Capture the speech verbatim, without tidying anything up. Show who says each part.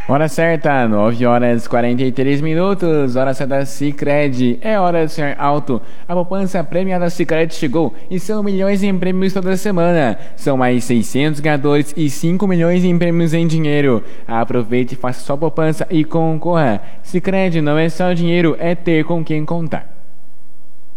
Speaker 1: Hora certa, nove horas e quarenta e três minutos, hora certa Sicredi, é hora de ser alto. A poupança premiada Sicredi chegou e são milhões em prêmios toda semana. São mais seiscentos ganhadores e cinco milhões em prêmios em dinheiro. Aproveite, faça sua poupança e concorra. Sicredi não é só dinheiro, é ter com quem contar.